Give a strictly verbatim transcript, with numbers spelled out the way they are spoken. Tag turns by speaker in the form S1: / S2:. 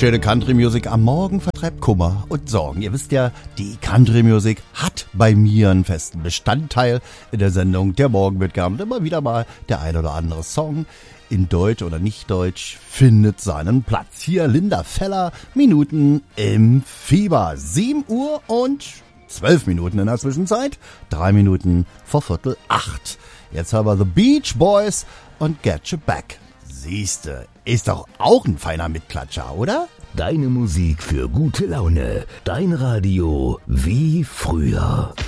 S1: Schöne Country Music am Morgen vertreibt Kummer und Sorgen. Ihr wisst ja, die Country Music hat bei mir einen festen Bestandteil in der Sendung. Der Morgen wird gern immer wieder mal der ein oder andere Song in Deutsch oder nicht Deutsch findet seinen Platz. Hier Linda Feller, Minuten im Fieber. sieben Uhr und zwölf Minuten in der Zwischenzeit. Drei Minuten vor Viertel acht. Jetzt haben wir The Beach Boys und Get You Back. Siehste, ist doch auch ein feiner Mitklatscher, oder?
S2: Deine Musik für gute Laune. Dein Radio wie früher.